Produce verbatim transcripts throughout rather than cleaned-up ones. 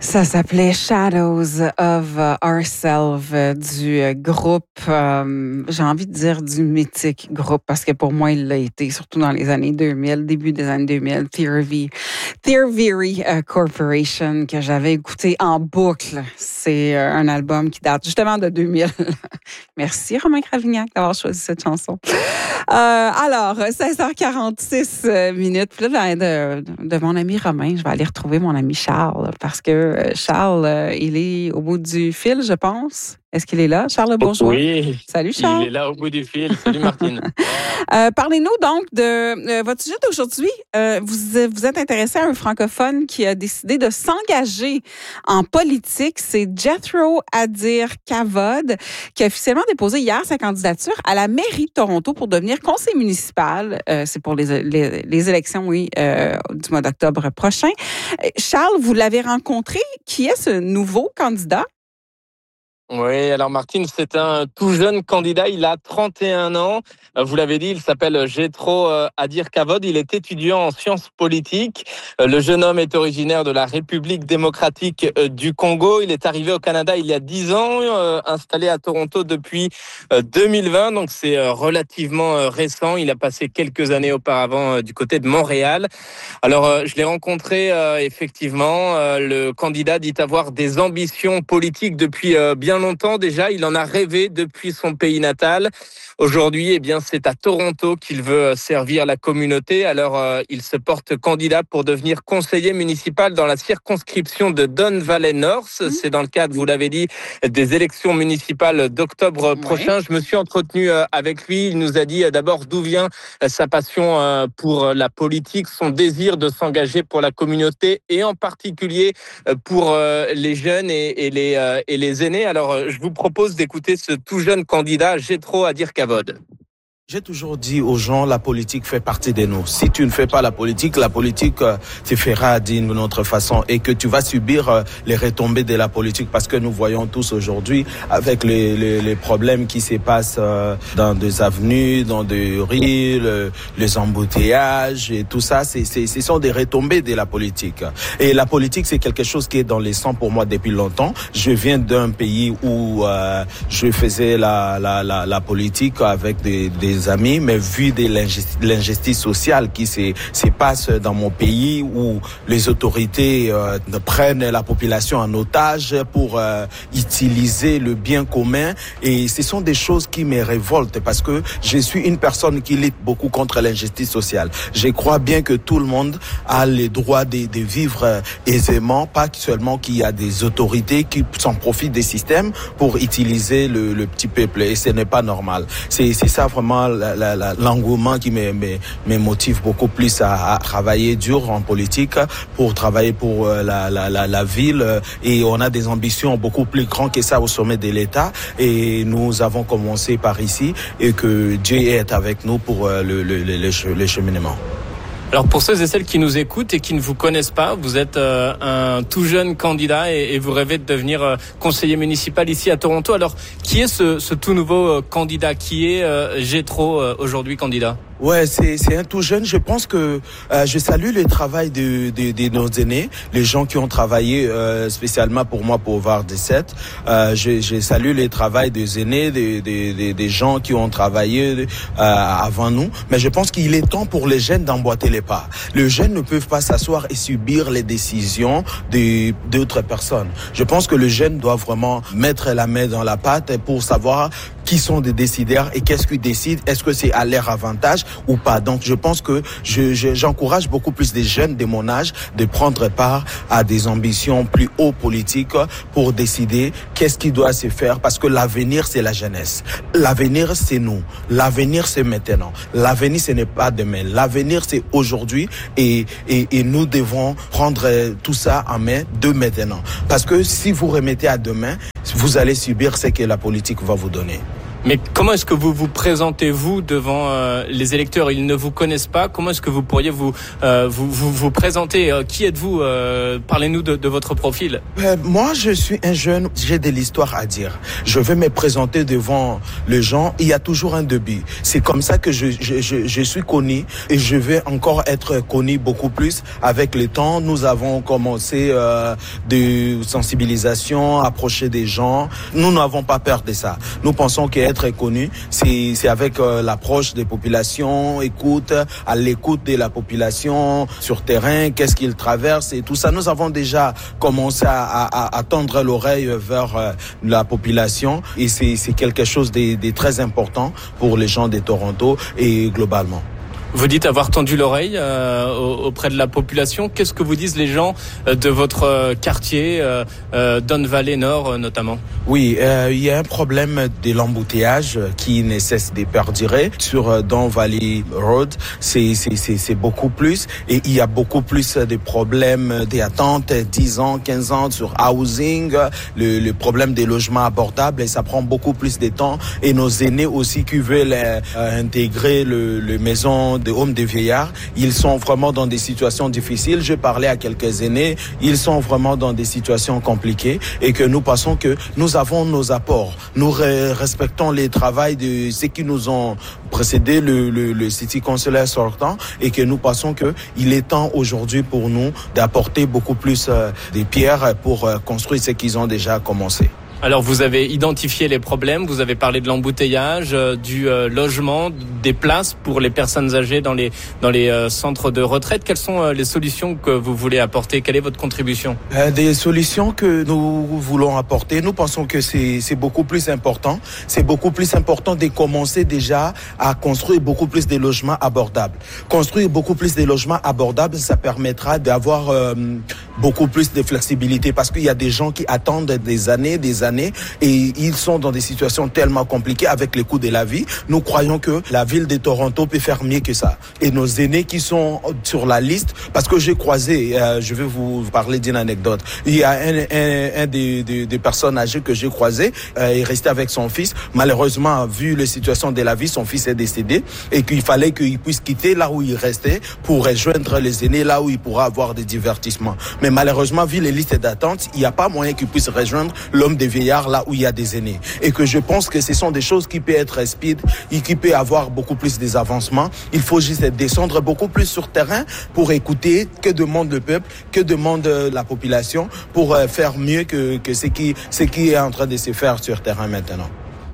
Ça s'appelait Shadows of Ourselves euh, du euh, groupe, euh, j'ai envie de dire du mythique groupe, parce que pour moi, il l'a été, surtout dans les années deux mille, début des années deux mille, Theory, Theory uh, Corporation, que j'avais écouté en boucle. C'est euh, un album qui date justement de deux mille. Merci Romain Gravignac d'avoir choisi cette chanson. Euh, alors, seize heures quarante-six minutes. Puis là, de, de mon ami Romain, je vais aller retrouver mon ami Charles, parce que Charles, il est au bout du fil, je pense. Est-ce qu'il est là, Charles Bourgeois? Oui. Salut, Charles. Il est là au bout du fil. Salut, Martine. euh, parlez-nous donc de euh, votre sujet d'aujourd'hui. Euh, vous, vous êtes intéressé à un francophone qui a décidé de s'engager en politique. C'est Jethro Adir Kavod, qui a officiellement déposé hier sa candidature à la mairie de Toronto pour devenir conseiller municipal. Euh, c'est pour les, les, les élections, oui, euh, du mois d'octobre prochain. Charles, vous l'avez rencontré. Qui est ce nouveau candidat? Oui, alors Martine, c'est un tout jeune candidat, il a trente et un ans. Vous l'avez dit, il s'appelle Jethro Adir Kavod, il est étudiant en sciences politiques. Le jeune homme est originaire de la République démocratique du Congo. Il est arrivé au Canada il y a dix ans, installé à Toronto depuis deux mille vingt, donc c'est relativement récent. Il a passé quelques années auparavant du côté de Montréal. Alors, je l'ai rencontré effectivement. Le candidat dit avoir des ambitions politiques depuis bien longtemps déjà, il en a rêvé depuis son pays natal. Aujourd'hui, eh bien, c'est à Toronto qu'il veut servir la communauté. Alors, euh, il se porte candidat pour devenir conseiller municipal dans la circonscription de Don Valley North. Mmh. C'est dans le cadre, vous l'avez dit, des élections municipales d'octobre oui. prochain. Je me suis entretenu euh, avec lui. Il nous a dit euh, d'abord d'où vient euh, sa passion euh, pour la politique, son désir de s'engager pour la communauté et en particulier euh, pour euh, les jeunes et, et, les, euh, et les aînés. Alors, euh, je vous propose d'écouter ce tout jeune candidat, Jethro Adir Kavod. J'ai toujours dit aux gens, la politique fait partie de nous. Si tu ne fais pas la politique, la politique euh, te fera d'une autre façon et que tu vas subir euh, les retombées de la politique parce que nous voyons tous aujourd'hui avec les, les, les problèmes qui se passent euh, dans des avenues, dans des rues, le, les embouteillages et tout ça, c'est, c'est, ce sont des retombées de la politique. Et la politique, c'est quelque chose qui est dans les sangs pour moi depuis longtemps. Je viens d'un pays où euh, je faisais la, la, la, la politique avec des, des amis, mais vu de l'injustice, l'injustice sociale qui se, se passe dans mon pays où les autorités euh, prennent la population en otage pour euh, utiliser le bien commun, et ce sont des choses qui me révoltent parce que je suis une personne qui lutte beaucoup contre l'injustice sociale. Je crois bien que tout le monde a le droit de, de vivre aisément, pas seulement qu'il y a des autorités qui s'en profitent des systèmes pour utiliser le, le petit peuple, et ce n'est pas normal. C'est, c'est ça vraiment La, la, la, l'engouement qui me, me, me motive beaucoup plus à, à travailler dur en politique pour travailler pour la, la, la, la ville, et on a des ambitions beaucoup plus grandes que ça au sommet de l'État, et nous avons commencé par ici et que Dieu est avec nous pour le, le, le, le, le cheminement. Alors pour ceux et celles qui nous écoutent et qui ne vous connaissent pas, vous êtes euh, un tout jeune candidat et, et vous rêvez de devenir euh, conseiller municipal ici à Toronto. Alors qui est ce, ce tout nouveau euh, candidat? Qui est euh, Jethro euh, aujourd'hui candidat? Ouais, c'est c'est un tout jeune. Je pense que euh, je salue le travail de, de de nos aînés, les gens qui ont travaillé euh, spécialement pour moi pour V A R dix-sept. Euh, je, je salue le travail des aînés, des des des, des gens qui ont travaillé euh, avant nous. Mais je pense qu'il est temps pour les jeunes d'emboîter les pas. Les jeunes ne peuvent pas s'asseoir et subir les décisions de d'autres personnes. Je pense que les jeunes doivent vraiment mettre la main dans la pâte pour savoir qui sont des décideurs et qu'est-ce qu'ils décident. Est-ce que c'est à leur avantage ou pas? Donc je pense que je, je, j'encourage beaucoup plus des jeunes de mon âge de prendre part à des ambitions plus haut politiques pour décider qu'est-ce qui doit se faire, parce que l'avenir c'est la jeunesse. L'avenir c'est nous. L'avenir c'est maintenant. L'avenir ce n'est pas demain. L'avenir c'est aujourd'hui, et, et, et nous devons prendre tout ça en main de maintenant. Parce que si vous remettez à demain, vous allez subir ce que la politique va vous donner. Mais comment est-ce que vous vous présentez, vous, devant euh, les électeurs? Ils ne vous connaissent pas. Comment est-ce que vous pourriez vous euh, vous, vous, vous présenter? euh, Qui êtes-vous? euh, Parlez-nous de, de votre profil. Euh, moi, je suis un jeune, j'ai de l'histoire à dire. Je vais me présenter devant les gens. Il y a toujours un début. C'est comme ça que je, je, je, je suis connu et je vais encore être connu beaucoup plus avec le temps. Nous avons commencé euh, de sensibilisation, approcher des gens. Nous n'avons pas peur de ça. Nous pensons qu'être connu, c'est, c'est avec euh, l'approche des populations, écoute, à l'écoute de la population sur terrain, qu'est-ce qu'ils traversent et tout ça. Nous avons déjà commencé à, à, à tendre l'oreille vers euh, la population et c'est, c'est quelque chose de, de très important pour les gens de Toronto et globalement. Vous dites avoir tendu l'oreille euh, auprès de la population. Qu'est-ce que vous disent les gens de votre quartier, euh, euh, Don Valley Nord euh, notamment? Oui, euh, il y a un problème de l'embouteillage qui ne cesse de perdurer sur euh, Don Valley Road. C'est, c'est, c'est, c'est beaucoup plus et il y a beaucoup plus de problèmes d'attente, dix ans, quinze ans sur housing, le, le problème des logements abordables et ça prend beaucoup plus de temps. Et nos aînés aussi qui veulent euh, intégrer le, le maison de hommes de vieillards, ils sont vraiment dans des situations difficiles. Je parlais à quelques aînés, ils sont vraiment dans des situations compliquées et que nous pensons que nous avons nos apports. Nous re- respectons les travaux de ceux qui nous ont précédé, le, le, le city councilor sortant, et que nous pensons que il est temps aujourd'hui pour nous d'apporter beaucoup plus euh, des pierres pour euh, construire ce qu'ils ont déjà commencé. Alors vous avez identifié les problèmes, vous avez parlé de l'embouteillage, euh, du euh, logement, des places pour les personnes âgées dans les dans les euh, centres de retraite. Quelles sont euh, les solutions que vous voulez apporter? Quelle est votre contribution? euh, Des solutions que nous voulons apporter, nous pensons que c'est c'est beaucoup plus important. C'est beaucoup plus important de commencer déjà à construire beaucoup plus de logements abordables. Construire beaucoup plus de logements abordables, ça permettra d'avoir euh, beaucoup plus de flexibilité parce qu'il y a des gens qui attendent des années, des années années et ils sont dans des situations tellement compliquées avec les coûts de la vie. Nous croyons que la ville de Toronto peut faire mieux que ça. Et nos aînés qui sont sur la liste, parce que j'ai croisé, euh, je vais vous parler d'une anecdote. Il y a un, un, un des, des, des personnes âgées que j'ai croisé, euh, il est resté avec son fils. Malheureusement, vu la situation de la vie, son fils est décédé et qu'il fallait qu'il puisse quitter là où il restait pour rejoindre les aînés, là où il pourra avoir des divertissements. Mais malheureusement, vu les listes d'attente, il n'y a pas moyen qu'il puisse rejoindre l'homme des vieillards là où il y a des aînés. Et que je pense que ce sont des choses qui peuvent être speed et qui peuvent avoir beaucoup plus des avancements. Il faut juste descendre beaucoup plus sur terrain pour écouter que demande le peuple, que demande la population pour faire mieux que, que ce qui, ce qui est en train de se faire sur terrain maintenant.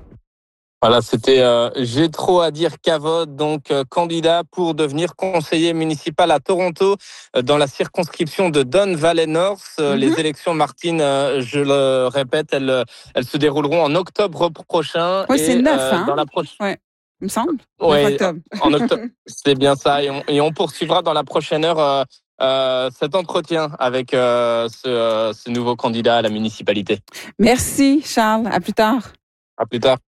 Voilà, c'était euh, Gétro Adir Kavod, donc euh, candidat pour devenir conseiller municipal à Toronto euh, dans la circonscription de Don Valley North. Euh, mm-hmm. Les élections, Martine, euh, je le répète, elles, elles se dérouleront en octobre prochain. Oui, et, c'est neuf, euh, hein? Dans la proche... ouais. Il me semble. Oui, en octobre. C'est bien ça. Et on, et on poursuivra dans la prochaine heure euh, euh, cet entretien avec euh, ce, euh, ce nouveau candidat à la municipalité. Merci, Charles. À plus tard. À plus tard.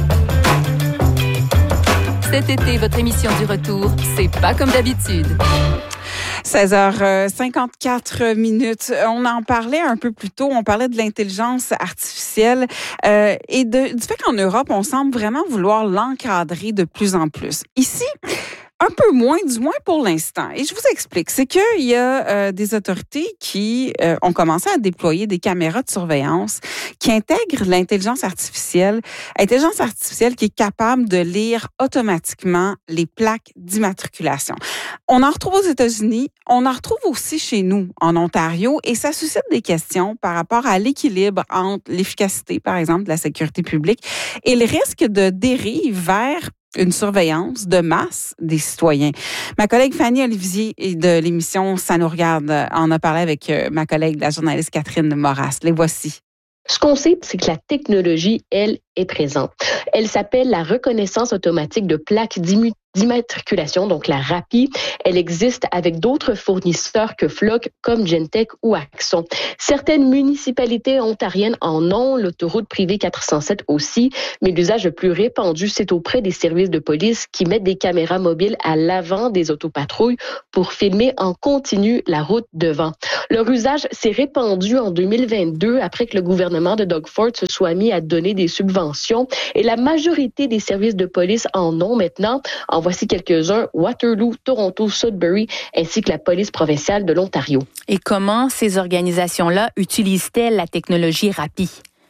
Cet été, votre émission du retour, c'est pas comme d'habitude. seize heures cinquante-quatre minutes. On en parlait un peu plus tôt. On parlait de l'intelligence artificielle euh, et de, du fait qu'en Europe, on semble vraiment vouloir l'encadrer de plus en plus. Ici, un peu moins, du moins pour l'instant. Et je vous explique. C'est qu'il y a euh, des autorités qui euh, ont commencé à déployer des caméras de surveillance qui intègrent l'intelligence artificielle. Intelligence artificielle qui est capable de lire automatiquement les plaques d'immatriculation. On en retrouve aux États-Unis. On en retrouve aussi chez nous, en Ontario. Et ça suscite des questions par rapport à l'équilibre entre l'efficacité, par exemple, de la sécurité publique et le risque de dérive vers une surveillance de masse des citoyens. Ma collègue Fanny Olivier de l'émission Ça nous regarde en a parlé avec ma collègue, la journaliste Catherine Moras. Les voici. Ce qu'on sait, c'est que la technologie, elle, est présente. Elle s'appelle la reconnaissance automatique de plaques d'immatriculation, donc la R A P I. Elle existe avec d'autres fournisseurs que Flock, comme Gentech ou Axon. Certaines municipalités ontariennes en ont, l'autoroute privée quatre cent sept aussi, mais l'usage le plus répandu, c'est auprès des services de police qui mettent des caméras mobiles à l'avant des autopatrouilles pour filmer en continu la route devant. Leur usage s'est répandu en deux mille vingt-deux après que le gouvernement de Doug Ford se soit mis à donner des subventions subventions. Et la majorité des services de police en ont maintenant. En voici quelques-uns: Waterloo, Toronto, Sudbury, ainsi que la police provinciale de l'Ontario. Et comment ces organisations-là utilisent-elles la technologie RAPI?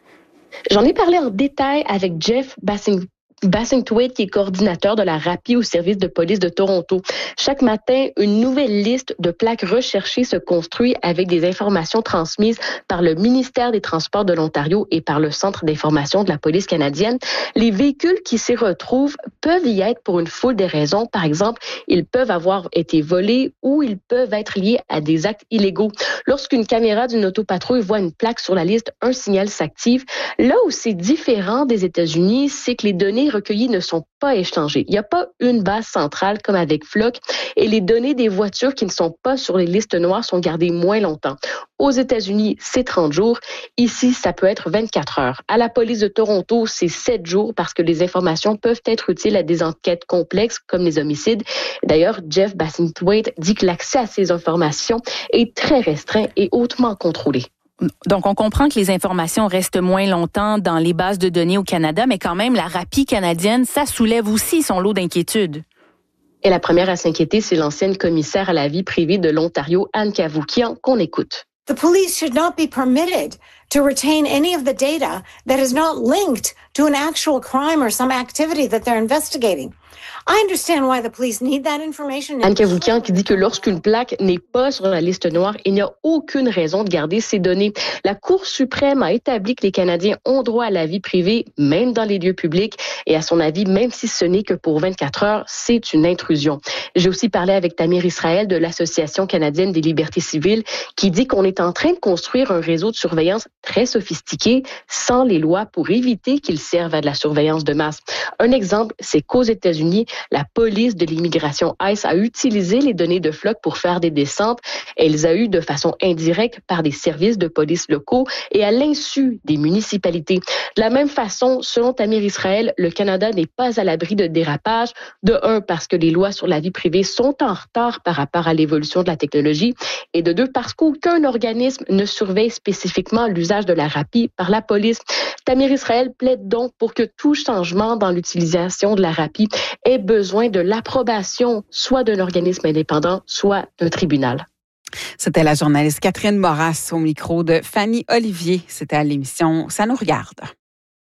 J'en ai parlé en détail avec Jeff Bassing. Bassingthwaite, qui est coordinateur de la RAPI au service de police de Toronto. Chaque matin, une nouvelle liste de plaques recherchées se construit avec des informations transmises par le ministère des Transports de l'Ontario et par le Centre d'information de la police canadienne. Les véhicules qui s'y retrouvent peuvent y être pour une foule de raisons. Par exemple, ils peuvent avoir été volés ou ils peuvent être liés à des actes illégaux. Lorsqu'une caméra d'une autopatrouille voit une plaque sur la liste, un signal s'active. Là où c'est différent des États-Unis, c'est que les données recueillis ne sont pas échangés. Il n'y a pas une base centrale comme avec Flock et les données des voitures qui ne sont pas sur les listes noires sont gardées moins longtemps. Aux États-Unis, c'est trente jours. Ici, ça peut être vingt-quatre heures. À la police de Toronto, c'est sept jours parce que les informations peuvent être utiles à des enquêtes complexes comme les homicides. D'ailleurs, Jeff Bassingthwaite dit que l'accès à ces informations est très restreint et hautement contrôlé. Donc, on comprend que les informations restent moins longtemps dans les bases de données au Canada, mais quand même, la RAPI canadienne, ça soulève aussi son lot d'inquiétudes. Et la première à s'inquiéter, c'est l'ancienne commissaire à la vie privée de l'Ontario, Anne Cavoukian, qu'on écoute. The police should not be permitted to retain any of the data that is not linked to an actual crime or some activity that they're investigating. I understand why the police need that information. Anne Cavoukian qui dit que lorsqu'une plaque n'est pas sur la liste noire, il n'y a aucune raison de garder ces données. La Cour suprême a établi que les Canadiens ont droit à la vie privée, même dans les lieux publics. Et à son avis, même si ce n'est que pour vingt-quatre heures, c'est une intrusion. J'ai aussi parlé avec Tamir Israël de l'Association canadienne des libertés civiles qui dit qu'on est en train de construire un réseau de surveillance très sophistiqué sans les lois pour éviter qu'il serve à de la surveillance de masse. Un exemple, c'est qu'aux États-Unis, la police de l'immigration ICE a utilisé les données de Flock pour faire des descentes. Elle les a eues de façon indirecte par des services de police locaux et à l'insu des municipalités. De la même façon, selon Tamir Israël, le Canada n'est pas à l'abri de dérapages. De un, parce que les lois sur la vie privée sont en retard par rapport à l'évolution de la technologie. Et de deux, parce qu'aucun organisme ne surveille spécifiquement l'usage de la RAPI par la police. Tamir Israël plaide donc pour que tout changement dans l'utilisation de la RAPI ait besoin de l'approbation soit d'un organisme indépendant, soit d'un tribunal. C'était la journaliste Catherine Moras au micro de Fanny Olivier. C'était à l'émission Ça nous regarde.